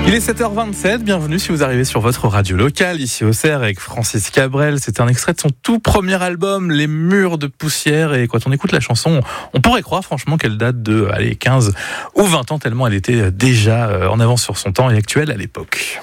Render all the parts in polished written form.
Il est 7h27, bienvenue si vous arrivez sur votre radio locale, ici au Cerf avec Francis Cabrel. C'est un extrait de son tout premier album, Les Murs de Poussière. Et quand on écoute la chanson, on pourrait croire franchement qu'elle date de 15 ou 20 ans, tellement elle était déjà en avance sur son temps et actuelle à l'époque.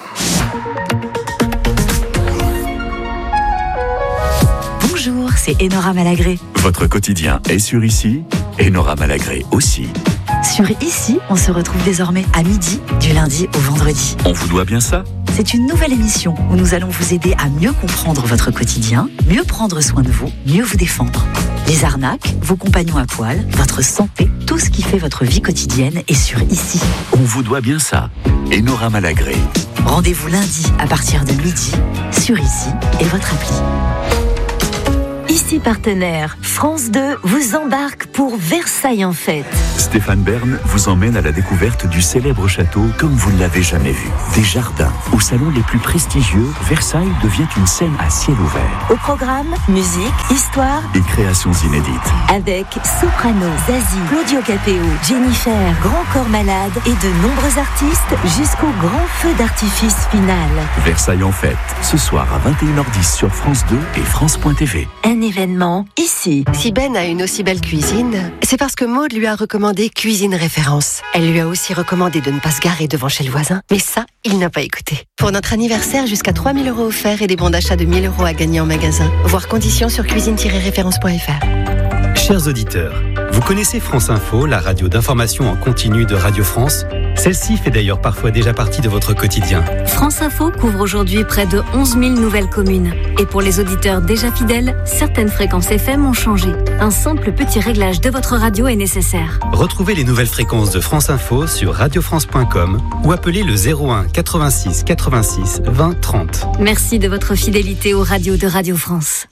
Bonjour, c'est Enora Malagré. Votre quotidien est sur Ici, Enora Malagré aussi. Sur Ici, on se retrouve désormais à midi, du lundi au vendredi. On vous doit bien ça ? C'est une nouvelle émission où nous allons vous aider à mieux comprendre votre quotidien, mieux prendre soin de vous, mieux vous défendre. Les arnaques, vos compagnons à poil, votre santé, tout ce qui fait votre vie quotidienne est sur Ici. On vous doit bien ça, Enora Malagré. Rendez-vous lundi à partir de midi, sur Ici et votre appli. Ici partenaire, France 2 vous embarque pour Versailles en fête. Stéphane Bern vous emmène à la découverte du célèbre château comme vous ne l'avez jamais vu. Des jardins, aux salons les plus prestigieux, Versailles devient une scène à ciel ouvert. Au programme, musique, histoire et créations inédites. Avec Soprano, Zazie, Claudio Capéo, Jennifer, Grand Corps Malade et de nombreux artistes jusqu'au grand feu d'artifice final. Versailles en fête, ce soir à 21h10 sur France 2 et France.tv. Un événement ici. Si Ben a une aussi belle cuisine, c'est parce que Maud lui a recommandé Cuisine Référence. Elle lui a aussi recommandé de ne pas se garer devant chez le voisin. Mais ça, il n'a pas écouté. Pour notre anniversaire, jusqu'à 3 000 € offerts et des bons d'achat de 1 000 € à gagner en magasin. Voir conditions sur cuisine-référence.fr. Chers auditeurs, vous connaissez France Info, la radio d'information en continu de Radio France ? Celle-ci fait d'ailleurs parfois déjà partie de votre quotidien. France Info couvre aujourd'hui près de 11 000 nouvelles communes. Et pour les auditeurs déjà fidèles, certaines fréquences FM ont changé. Un simple petit réglage de votre radio est nécessaire. Retrouvez les nouvelles fréquences de France Info sur radiofrance.com ou appelez le 01 86 86 20 30. Merci de votre fidélité aux radios de Radio France.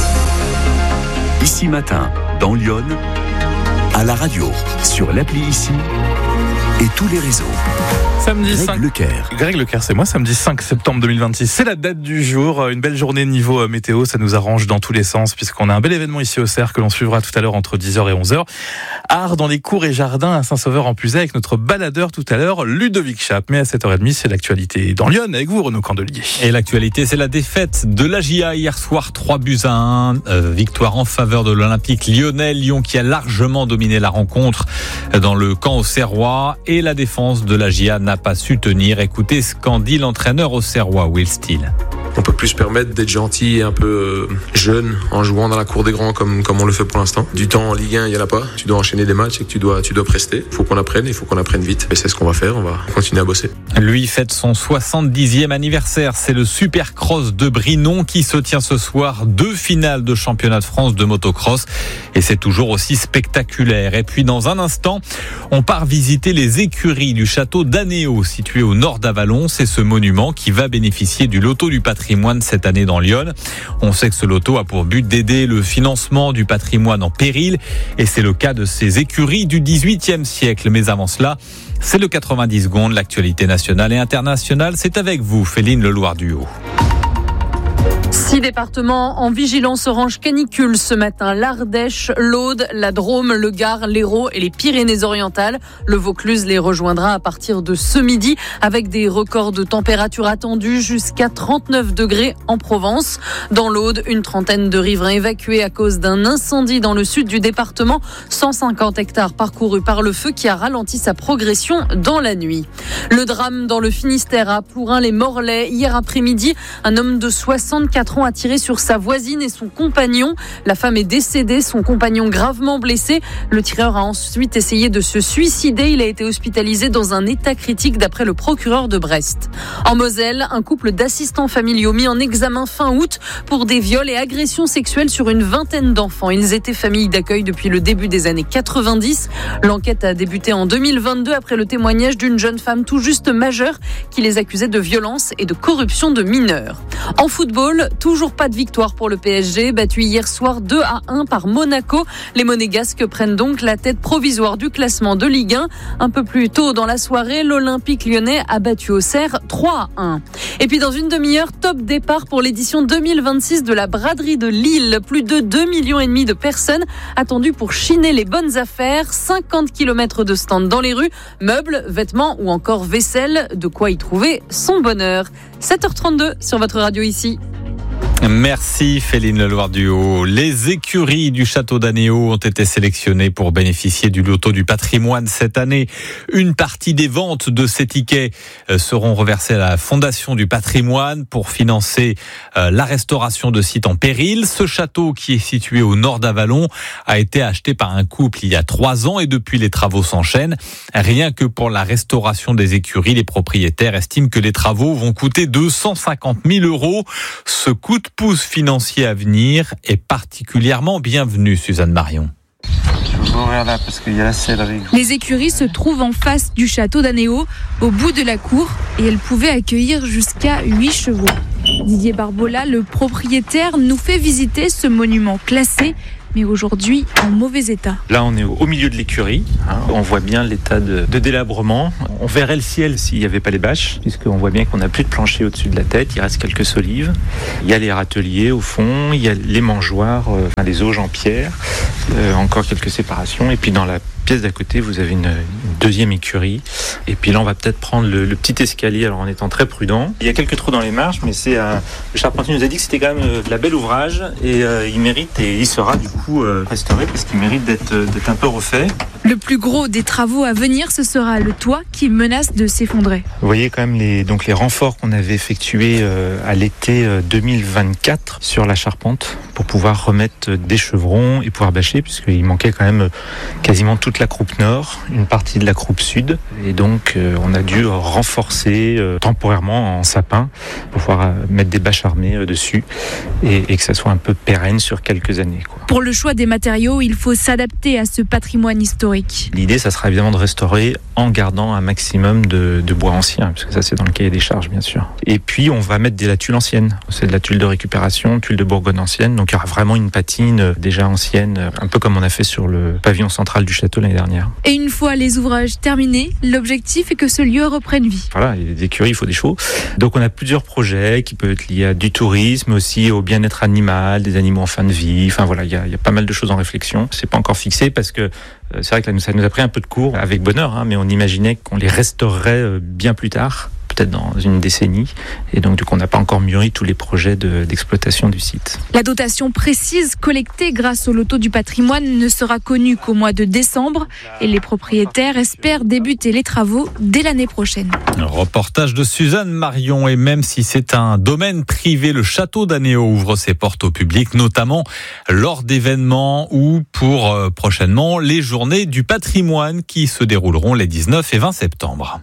Ici matin, dans Lyon, à la radio, sur l'appli Ici et tous les réseaux. Samedi Greg Leclerc, c'est moi, samedi 5 septembre 2026. C'est la date du jour. Une belle journée niveau météo, ça nous arrange dans tous les sens puisqu'on a un bel événement ici au Cerf que l'on suivra tout à l'heure entre 10h et 11h. Art dans les cours et jardins à Saint-Sauveur-en-Puisaye avec notre baladeur tout à l'heure, Ludovic Chape. Mais à 7h30, c'est l'actualité dans Lyon avec vous, Renaud Candelier. Et l'actualité, c'est la défaite de l'AJA hier soir, 3-1. Victoire en faveur de l'Olympique lyonnais. Lyon qui a largement dominé la rencontre dans le camp auxerrois. Et la défense de l'AJA n'a pas su tenir. Écoutez ce qu'en dit l'entraîneur auxerrois, Will Steele. On peut plus se permettre d'être gentil et un peu jeune en jouant dans la cour des grands comme on le fait pour l'instant. Du temps en Ligue 1, il n'y en a pas. Tu dois enchaîner des matchs et que tu dois prester. Il faut qu'on apprenne vite. Et c'est ce qu'on va faire, on va continuer à bosser. Lui fête son 70e anniversaire. C'est le Supercross de Brinon qui se tient ce soir. 2 finales de championnat de France de motocross. Et c'est toujours aussi spectaculaire. Et puis dans un instant, on part visiter les écuries du château d'Anéo, situé au nord d'Avallon. C'est ce monument qui va bénéficier du loto du patrimoine cette année dans Lyon. On sait que ce loto a pour but d'aider le financement du patrimoine en péril et c'est le cas de ces écuries du XVIIIe siècle. Mais avant cela, c'est le 90 secondes, l'actualité nationale et internationale. C'est avec vous, Féline Leloir-Duhaut. 6 départements en vigilance orange canicule ce matin. L'Ardèche, l'Aude, la Drôme, le Gard, l'Hérault et les Pyrénées-Orientales. Le Vaucluse les rejoindra à partir de ce midi avec des records de température attendus jusqu'à 39 degrés en Provence. Dans l'Aude, une trentaine de riverains évacués à cause d'un incendie dans le sud du département. 150 hectares parcourus par le feu qui a ralenti sa progression dans la nuit. Le drame dans le Finistère à Plourin-les-Morlaix. Hier après-midi, un homme de 64 ans a tiré sur sa voisine et son compagnon. La femme est décédée, son compagnon gravement blessé. Le tireur a ensuite essayé de se suicider. Il a été hospitalisé dans un état critique d'après le procureur de Brest. En Moselle, un couple d'assistants familiaux mis en examen fin août pour des viols et agressions sexuelles sur une vingtaine d'enfants. Ils étaient famille d'accueil depuis le début des années 90. L'enquête a débuté en 2022 après le témoignage d'une jeune femme tout juste majeure qui les accusait de violence et de corruption de mineurs. En football, toujours pas de victoire pour le PSG, battu hier soir 2-1 par Monaco. Les Monégasques prennent donc la tête provisoire du classement de Ligue 1. Un peu plus tôt dans la soirée, l'Olympique lyonnais a battu Auxerre 3-1. Et puis dans une demi-heure, top départ pour l'édition 2026 de la braderie de Lille. Plus de 2,5 millions de personnes attendues pour chiner les bonnes affaires. 50 km de stands dans les rues, meubles, vêtements ou encore vaisselle. De quoi y trouver son bonheur. 7h32 sur votre radio ici. Merci Féline Leloir-Duhaut. Les écuries du château d'Anéau ont été sélectionnées pour bénéficier du loto du patrimoine cette année. Une partie des ventes de ces tickets seront reversées à la Fondation du patrimoine pour financer la restauration de sites en péril. Ce château, qui est situé au nord d'Avallon, a été acheté par un couple il y a 3 ans et depuis les travaux s'enchaînent. Rien que pour la restauration des écuries, les propriétaires estiment que les travaux vont coûter 250 000 €. Ce coup de pouce financier à venir est particulièrement bienvenu, Suzanne Marion. Je vous ouvrir là parce qu'il y a la sellerie. Les écuries se trouvent en face du château d'Anéau, au bout de la cour, et elles pouvaient accueillir jusqu'à 8 chevaux. Didier Barbola, le propriétaire, nous fait visiter ce monument classé, mais aujourd'hui en mauvais état. Là, on est au milieu de l'écurie. On voit bien l'état de délabrement. On verrait le ciel s'il n'y avait pas les bâches, puisqu'on voit bien qu'on n'a plus de plancher au-dessus de la tête. Il reste quelques solives. Il y a les râteliers au fond. Il y a les mangeoires, les auges en pierre. Encore quelques séparations. Et puis dans la pièce d'à côté, vous avez une deuxième écurie. Et puis là, on va peut-être prendre le petit escalier, alors en étant très prudent. Il y a quelques trous dans les marches, mais le charpentier nous a dit que c'était quand même de la belle ouvrage. Et il mérite, et il sera du coup restauré, parce qu'il mérite d'être un peu refait. Le plus gros des travaux à venir, ce sera le toit qui menace de s'effondrer. Vous voyez quand même les renforts qu'on avait effectués à l'été 2024 sur la charpente pour pouvoir remettre des chevrons et pouvoir bâcher, puisqu'il manquait quand même quasiment toute la croupe nord, une partie de la croupe sud. Et donc on a dû renforcer temporairement en sapin pour pouvoir mettre des bâches armées dessus et que ça soit un peu pérenne sur quelques années, quoi. Pour le choix des matériaux, il faut s'adapter à ce patrimoine historique. L'idée, ça sera évidemment de restaurer en gardant un maximum de bois ancien, parce que ça, c'est dans le cahier des charges, bien sûr. Et puis, on va mettre de la tuile ancienne. C'est de la tuile de récupération, tuile de Bourgogne ancienne. Donc, il y aura vraiment une patine déjà ancienne, un peu comme on a fait sur le pavillon central du château l'année dernière. Et une fois les ouvrages terminés, l'objectif est que ce lieu reprenne vie. Voilà, il y a des écuries, il faut des chevaux. Donc, on a plusieurs projets qui peuvent être liés à du tourisme, aussi au bien-être animal, des animaux en fin de vie. Enfin, voilà, il y a pas mal de choses en réflexion. C'est pas encore fixé parce que c'est vrai que là, ça nous a pris un peu de cours avec bonheur, mais on imaginait qu'on les restaurerait bien plus tard, peut-être dans une décennie. Et donc, du coup, on n'a pas encore mûri tous les projets d'exploitation du site. La dotation précise collectée grâce au loto du patrimoine ne sera connue qu'au mois de décembre et les propriétaires espèrent débuter les travaux dès l'année prochaine. Un reportage de Suzanne Marion. Et même si c'est un domaine privé, le château d'Anéau ouvre ses portes au public, notamment lors d'événements ou pour prochainement les journées du patrimoine qui se dérouleront les 19 et 20 septembre.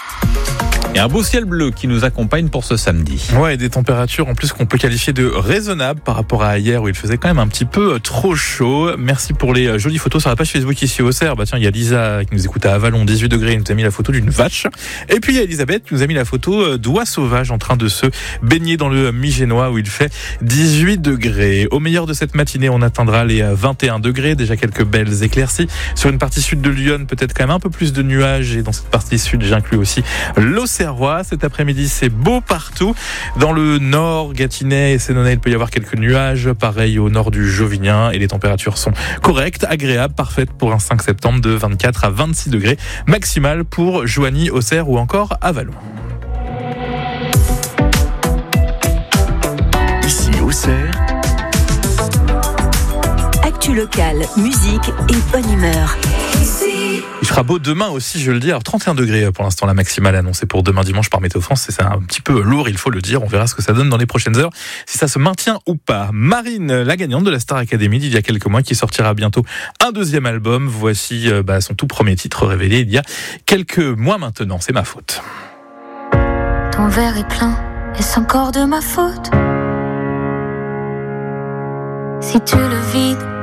Et un beau ciel bleu qui nous accompagne pour ce samedi. Ouais, des températures en plus qu'on peut qualifier de raisonnables par rapport à hier où il faisait quand même un petit peu trop chaud. Merci pour les jolies photos sur la page Facebook ici au Cerf. Bah tiens, il y a Lisa qui nous écoute à Avallon, 18 degrés, elle nous a mis la photo d'une vache. Et puis il y a Elisabeth qui nous a mis la photo d'oies sauvages en train de se baigner dans le Migénois où il fait 18 degrés. Au meilleur de cette matinée, on atteindra les 21 degrés. Déjà quelques belles éclaircies. Sur une partie sud de Lyon, peut-être quand même un peu plus de nuages. Et dans cette partie sud, j'inclus aussi l'Auxerrois. Cet après-midi, c'est beau partout. Dans le nord, Gâtinais et Sénonais, il peut y avoir quelques nuages. Pareil au nord du Jovinien. Et les températures sont correctes, agréables, parfaites pour un 5 septembre de 24 à 26 degrés. Maximal pour Joigny, Auxerre ou encore Avallon. Ici Auxerre. Actu locale, musique et bonne humeur. Il fera beau demain aussi, je le dis. Alors 31 degrés pour l'instant, la maximale annoncée pour demain dimanche par Météo France. C'est un petit peu lourd, il faut le dire. On verra ce que ça donne dans les prochaines heures, si ça se maintient ou pas. Marine, la gagnante de la Star Academy d'il y a quelques mois, qui sortira bientôt un deuxième album. Voici son tout premier titre révélé il y a quelques mois maintenant. C'est ma faute. Ton verre est plein, est-ce encore de ma faute? Si tu le vides,